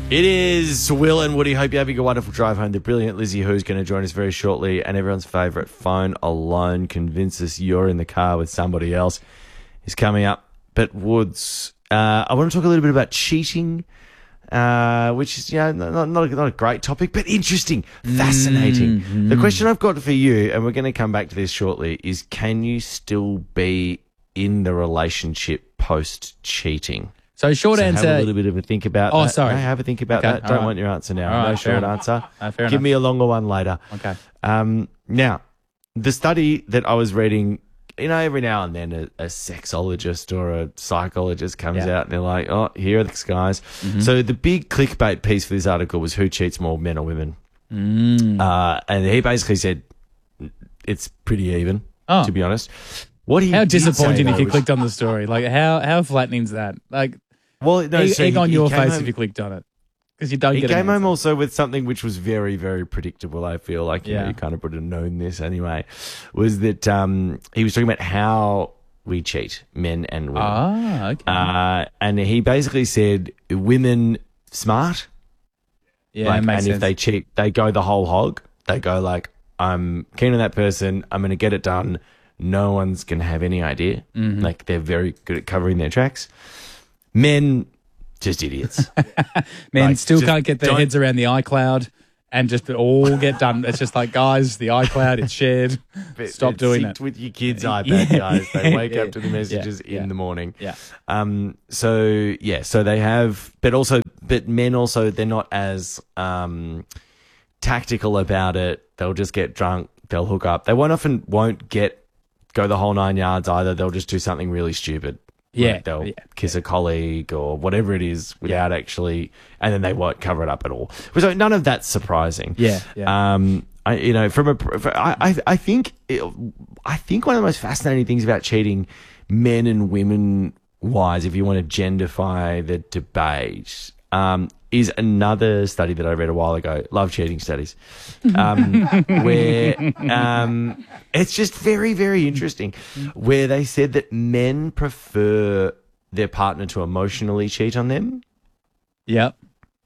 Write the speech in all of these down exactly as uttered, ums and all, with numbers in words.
It is Will and Woody. Hope you're having a wonderful drive home. The brilliant Lizzie, who's going to join us very shortly, and everyone's favourite phone alone. Convince us you're in the car with somebody else is coming up. But Woods, uh, I want to talk a little bit about cheating, uh, which is, you know, not, not, a, not a great topic, but interesting, fascinating. Mm-hmm. The question I've got for you, and we're going to come back to this shortly, is can you still be in the relationship post-cheating? So short so answer. Have a little bit of a think about oh, that. Oh, sorry. No, have a think about okay, that. Don't right. want your answer now. All no right, short enough. answer. Uh, fair Give enough. me a longer one later. Okay. Um, now, the study that I was reading, you know, every now and then a, a sexologist or a psychologist comes yeah. out and they're like, oh, here are the guys. Mm-hmm. So the big clickbait piece for this article was who cheats more, men or women? Mm. Uh, and he basically said it's pretty even, oh. to be honest. What he How did disappointing say, if you though, clicked on the story. Like, how how flattening is that? Like, well, no, egg, so egg he, on he your came face home, if you clicked on it. Because you don't he get came an home answer. also with something which was very, very predictable, I feel like. You yeah. know, you kind of would have known this anyway, was that um, he was talking about how we cheat, men and women. Ah, okay. Uh, and he basically said women smart. Yeah, like, makes and sense. if they cheat, they go the whole hog. They go like, I'm keen on that person. I'm going to get it done. No one's going to have any idea. Mm-hmm. Like, they're very good at covering their tracks. Men, just idiots. Men like, still just can't get their don't- heads around the iCloud and just all get done. It's just like, guys, the iCloud, it's shared. Stop it's doing synced it. with your kids' iPad, Yeah. guys. They wake Yeah. up to the messages Yeah. in Yeah. the morning. Yeah. Um. So yeah. So they have, but also, but men also, they're not as um tactical about it. They'll just get drunk. They'll hook up. They won't often won't get go the whole nine yards either. They'll just do something really stupid. Yeah. Like they'll yeah. kiss a colleague or whatever it is without actually, and then they won't cover it up at all. So none of that's surprising. Yeah. yeah. Um, I, you know, from a, for, I, I, I think, it, I think one of the most fascinating things about cheating, men and women wise, if you want to genderify the debate, um, is another study that I read a while ago. Love cheating studies, um, where um, it's just very, very interesting. Where they said that men prefer their partner to emotionally cheat on them, Yep.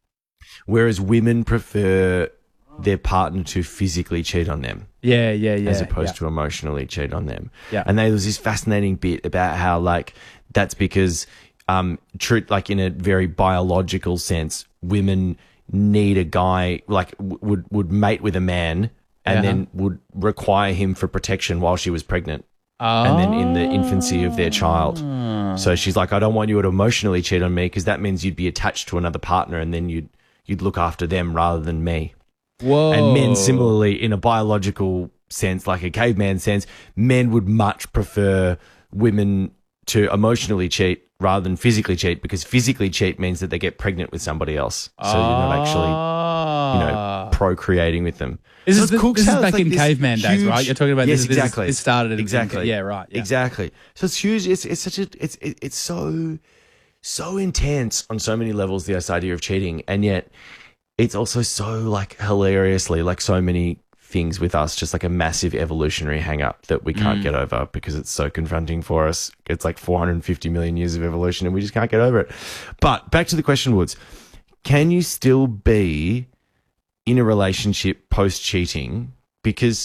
whereas women prefer their partner to physically cheat on them. Yeah, yeah, yeah. As opposed yeah. to emotionally cheat on them. Yeah. And there was this fascinating bit about how, like, that's because, um, truth, like in a very biological sense, women need a guy, like, w- would, would mate with a man and Uh-huh. then would require him for protection while she was pregnant. Oh. And then in the infancy of their child. So she's like, I don't want you to emotionally cheat on me because that means you'd be attached to another partner and then you'd, you'd look after them rather than me. Whoa. And men, similarly, in a biological sense, like a caveman sense, men would much prefer women to emotionally cheat rather than physically cheat, because physically cheat means that they get pregnant with somebody else. So you're not actually, you know, procreating with them. This So is, it's the, cool this is how it's back like in this caveman days, huge- right? You're talking about yes, this. This, is- exactly. this started in- exactly. Yeah, right. Yeah. Exactly. So it's huge. It's it's such a it's it, it's so so intense on so many levels, this idea of cheating, and yet it's also so, like, hilariously, like so many things with us, just like a massive evolutionary hang up that we can't get over because it's so confronting for us. It's like four hundred fifty million years of evolution and we just can't get over it. But back to the question, Woods, can you still be in a relationship post cheating? Because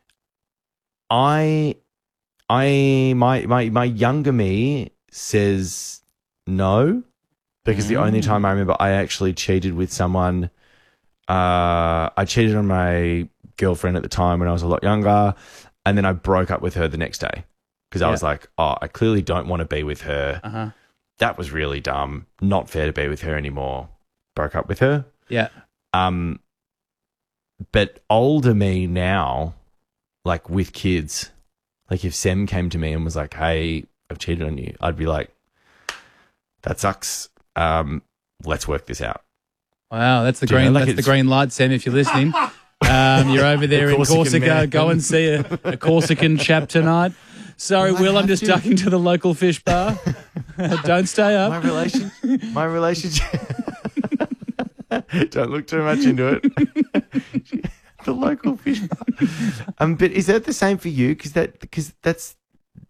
I, I, my, my, my younger me says no, because the only time I remember I actually cheated with someone, uh, I cheated on my girlfriend at the time when I was a lot younger, and then I broke up with her the next day because I Yeah. was like, oh, I clearly don't want to be with her. Uh-huh. That was really dumb. Not fair to be with her anymore. Broke up with her. Yeah. Um, but older me now, like with kids, like if Sem came to me and was like, hey, I've cheated on you, I'd be like, that sucks. Um, let's work this out. Wow, that's the Do you know, green. like that's the it's- green light, Sam. If you're listening, um, you're over there in Corsican Corsica. man. Go and see a, a Corsican chap tonight. Sorry, Well, I Will, I'm have just to. ducking to the local fish bar. Don't stay My up. relation, my relationship. Don't look too much into it. The local fish bar. Um, but is that the same for you? Because that because that's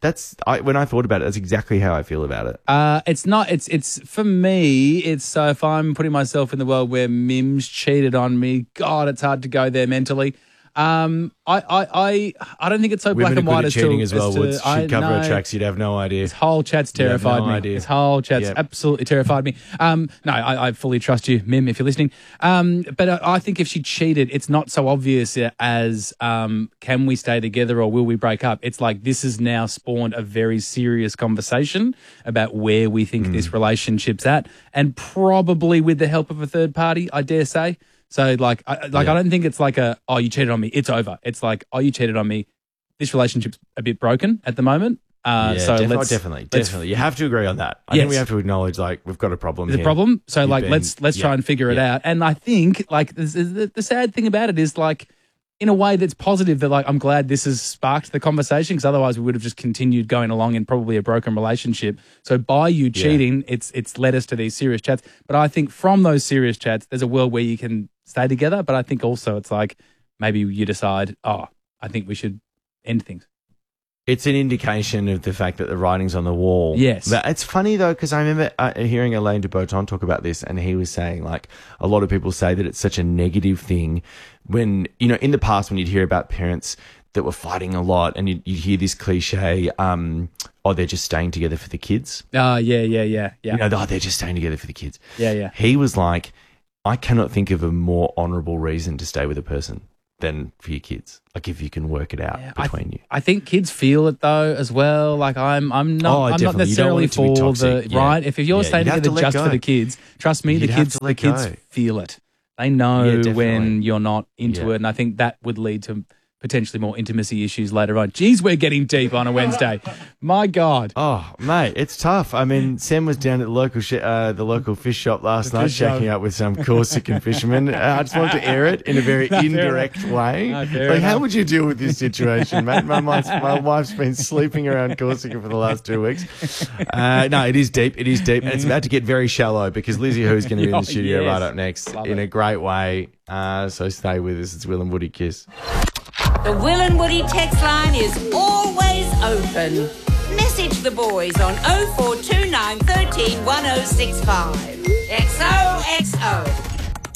that's I, when I thought about it, that's exactly how I feel about it. Uh, it's not. It's it's for me. It's so if I'm putting myself in the world where Mims cheated on me, God, it's hard to go there mentally. Um, I, I, I, I don't think it's so Women black and are good white at as cheating to, as well. as to, Woods. She'd I cover her know. tracks. You'd have no idea. This whole chat's terrified no me. idea. This whole chat's Yep. absolutely terrified me. Um, no, I, I fully trust you, Mim, if you're listening. Um, but I, I think if she cheated, it's not so obvious as um, can we stay together or will we break up? It's like this has now spawned a very serious conversation about where we think Mm. this relationship's at, and probably with the help of a third party, I dare say. So, like, I, like Yeah. I don't think it's like a, oh, you cheated on me, it's over. It's like, oh, you cheated on me. This relationship's a bit broken at the moment. Uh, yeah, so definitely, let's definitely, let's- definitely. You have to agree on that. I Yes. think we have to acknowledge, like, we've got a problem There's here. a problem. So, You've like, been- let's let's yeah, try and figure it yeah. out. And I think, like, the, the, the sad thing about it is, like, in a way that's positive, that, like, I'm glad this has sparked the conversation, because otherwise we would have just continued going along in probably a broken relationship. So by you cheating, it's it's led us to these serious chats. But I think from those serious chats, there's a world where you can stay together. But I think also it's like maybe you decide, oh, I think we should end things. It's an indication of the fact that the writing's on the wall. Yes. But it's funny, though, because I remember uh, hearing Alain de Botton talk about this, and he was saying, like, a lot of people say that it's such a negative thing when, you know, in the past when you'd hear about parents that were fighting a lot and you'd, you'd hear this cliche, um, oh, they're just staying together for the kids. Oh, yeah, yeah, yeah, yeah. You know, oh, they're just staying together for the kids. Yeah, yeah. He was like, I cannot think of a more honourable reason to stay with a person than for your kids. Like, if you can work it out Yeah, I between you. I think kids feel it though as well. Like I'm, I'm not, Oh, I'm not definitely. You don't want necessarily it to be for toxic. the Yeah. right. If, if you're Yeah, staying you'd have together to let just go. for the kids, trust me, You'd the have kids, to the let kids go. feel it. They know Yeah, definitely. when you're not into Yeah. it, and I think that would lead to potentially more intimacy issues later on. Geez, we're getting deep on a Wednesday. My God. Oh, mate, it's tough. I mean, Sam was down at the local sh- uh, the local fish shop last The night, fish shop. checking up with some Corsican fishermen. Uh, I just wanted to air it in a very No, fair indirect way. No, fair like, how enough. would you deal with this situation, mate? My, wife's- my wife's been sleeping around Corsica for the last two weeks. Uh, no, it is deep. It is deep, and it's about to get very shallow because Lizzie Who's going to be in Oh, the studio yes. right up next Love in it. a great way. Uh, so stay with us. It's Will and Woody Kiss. The Will and Woody text line is always open. Message the boys on oh four two nine, one three, one oh six five. X O X O.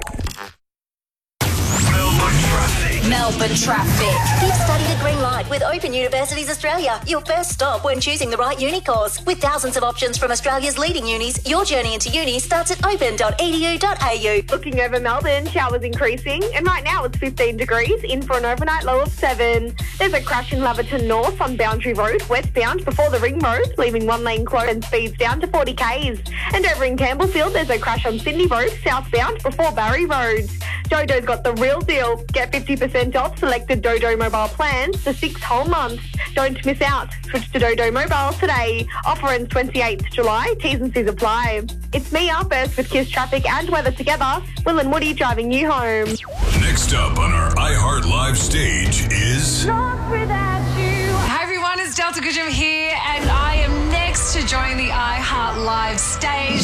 Melbourne traffic. You've studied at Green Light with Open Universities Australia. Your first stop when choosing the right uni course. With thousands of options from Australia's leading unis, your journey into uni starts at open dot e d u dot a u. Looking over Melbourne, showers increasing, and right now it's fifteen degrees, in for an overnight low of seven. There's a crash in Laverton North on Boundary Road, westbound before the Ring Road, leaving one lane closed and speeds down to forty k's. And over in Campbellfield, there's a crash on Sydney Road, southbound before Barry Road. Dodo's got the real deal. Get fifty percent off selected Dodo mobile plans for six whole months. Don't miss out. Switch to Dodo Mobile today. Offer ends twenty-eighth of July. T's and C's apply. It's me, First with Kiss Traffic and weather together. Will and Woody driving you home. Next up on our iHeart Live stage is Hi everyone, it's Delta Goodrum here, and I am next to join the iHeart Live stage.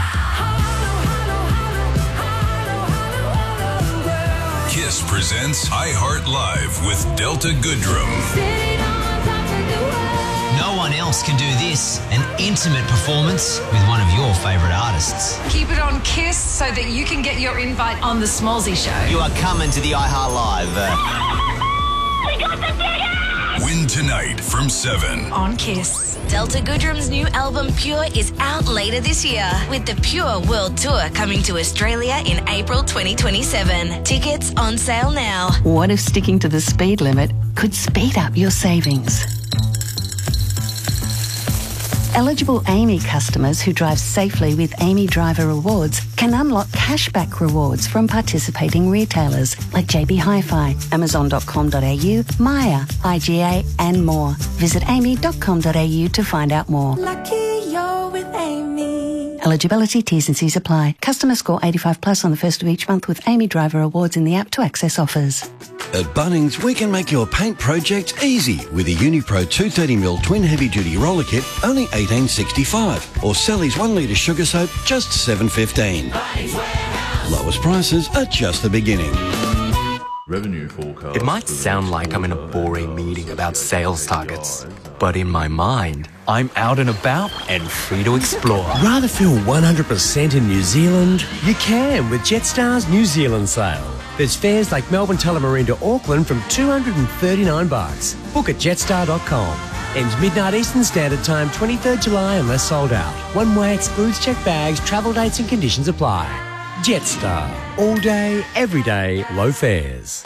Kiss presents iHeart Live with Delta Goodrum. No one else can do this. An intimate performance with one of your favourite artists. Keep it on Kiss so that you can get your invite on the Smallsy Show. You are coming to the iHeart Live. Uh, Win tonight from seven. On Kiss. Delta Goodrum's new album Pure is out later this year, with the Pure World Tour coming to Australia in April twenty twenty-seven. Tickets on sale now. What if sticking to the speed limit could speed up your savings? Eligible Amy customers who drive safely with Amy Driver Rewards can unlock cashback rewards from participating retailers like J B Hi-Fi, amazon dot com dot a u, Maya, I G A and more. Visit amy dot com dot a u to find out more. Lucky you're with Amy. Eligibility, T's and C's apply. Customer score eighty-five plus on the first of each month with Amy Driver Rewards in the app to access offers. At Bunnings, we can make your paint project easy with a Unipro two thirty mil twin heavy-duty roller kit, only eighteen sixty-five, or Sally's one litre sugar soap, just seven fifteen. Lowest prices are just the beginning. revenue forecast. It might sound like I'm in a boring meeting about sales targets, but in my mind, I'm out and about and free to explore. Rather feel one hundred percent in New Zealand? You can with Jetstar's New Zealand sale. There's fares like Melbourne Tullamarine to Auckland from two hundred thirty-nine bucks. Book at jetstar dot com. Ends midnight Eastern Standard Time, twenty-third July unless sold out. One way excludes checked bags, travel dates and conditions apply. Jetstar. All day, every day, low fares.